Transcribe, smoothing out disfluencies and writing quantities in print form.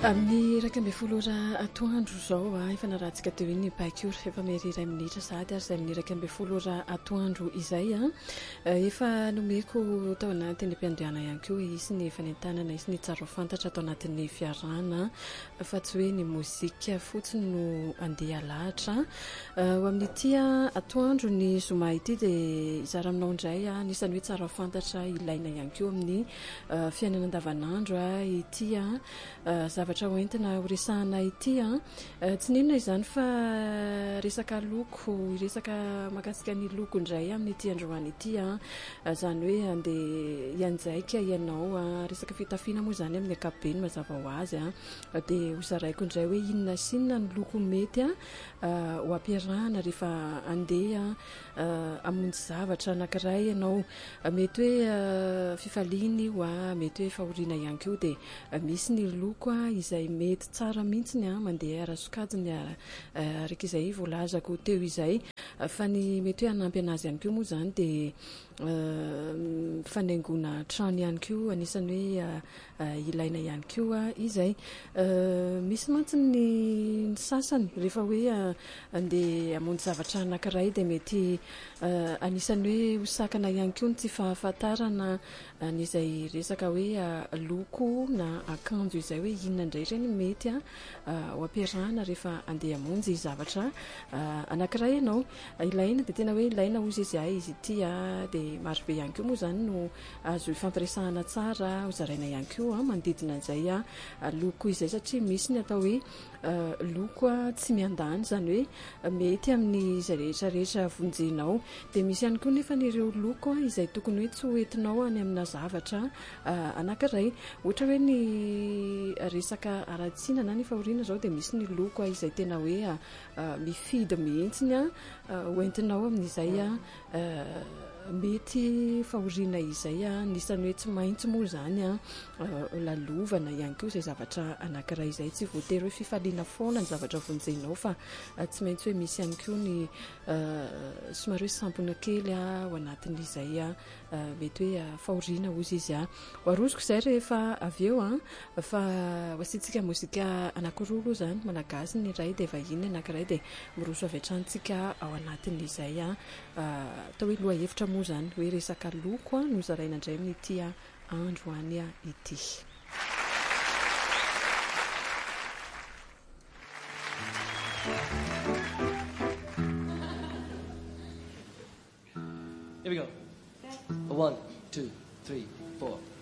Amin'ny raika amby folo ora atoandro zao efa narahantsika teo iny paikora efa mery iray minitra sady ary izay amin'ny raika amby folo ora atoandro izay efa nomeko tao anatin'ny mpiandiana ihany koa isy ny fanentanana isy ny tsara fantatra tao anatin'ny fiarana fa tsy hoe ny mozika fotsiny no andeha lahatra ho amin'ity atoandro ny zoma ity dia izara aminao indray anisan'ny hoe tsara fantatra ilaina ihany koa amin'ny fiainana andavanandro ity zavatra hoentina horesahana ity tsy ninona izany fa resaka loko resaka makasika ny loko indray amin'ity androany ity zany hoe andeha hianjaika ianao resaka fitafiana moa zany amin'ny ankapobeny mazava ho azy dia hozaraiko indray hoe inona sinona ny loko mety ho ampiarahana rehefa andeha amonjy zavatra anankiray ianao mety hoe fifaliana io mety hoe fahoriana ihany koa dia misy ny loko izay mety tsara mihitsy mandeha arasokajiny araka izay voalazako teo izay fa ny mety hoe hanampy anazy ihany koa moa zany dia fanaingona trano ihany koa anisany hoe ilaina ihany koa izay misy mantsy ny sasany rehefa hoe andeha hamonjy zavatra anankiray dia mety anisany hoe hosakana ihany koa ny tsy fahafantarana n'izay resaka hoe loko na akanjo izay hoe inona indray ireny mety ho ampiarahana rehefa andeha hamonjy zavatra anankiray ianao ilaina dia tena hoe ilaina hozy izy izy ity dia marobe ihany koa moa zany no azo ifampiresahana tsara hozaraina ihany koa manodidina an'izay loko izay satria misy ny atao hoe loko tsy miandany zany hoe mety amin'ny izay rehetrarehetra vonjenao dia misy ihany koa nefa n'ireo loko izay tokony hoe tsy hoentinao any amina zavatra anankiray ohatra hoe ny resaka aratsiana na ny fahoriana zao dia misy ny loko izay tena hoe mifidy mihitsiny hoentinao amin'izay mety fahoriana izay nisany hoe tsy maintsy moa zany lalovana ihany koa izay zavatra anankiray izay tsy voatery hoe fifaliana foana ny zavatra vonjenao fa tsy maintsy hoe misy ihany koa ny somary hoe sampona kely ao anatin'izay mety hoe fahoriana ozy izy ho arosoko izay rehefa avy eo fa hoasitsika mozika anankiroa aloha zany malagasy ny iray dia vahiny anankiray dia miroso avy atrantsika ao anatin'izay atao hoe loha hevitra moa zany hoe resaka loko no zaraina indray amin'ity androany ity. Here we go. 1, 2, 3, 4.